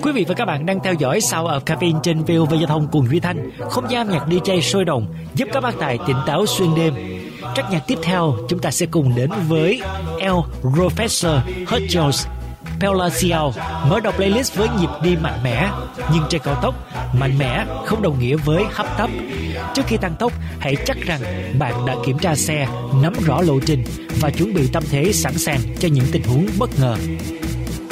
Quý vị và các bạn đang theo dõi Sound of Caffeine trên VOV Giao thông cùng Duy Thanh, không gian nhạc DJ sôi động giúp các bác tài tỉnh táo xuyên đêm. Trắc nhạc tiếp theo, chúng ta sẽ cùng đến với El Professor Hot Jones Palacio mở đầu playlist với nhịp đi mạnh mẽ. Nhưng trên cao tốc, mạnh mẽ không đồng nghĩa với hấp tấp. Trước khi tăng tốc, hãy chắc rằng bạn đã kiểm tra xe, nắm rõ lộ trình và chuẩn bị tâm thế sẵn sàng cho những tình huống bất ngờ.